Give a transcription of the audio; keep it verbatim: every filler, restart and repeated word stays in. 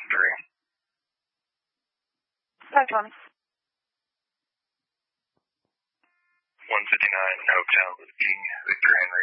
three. five twenty. one fifty-nine, Oaktown, Whiskey, Victor Henry.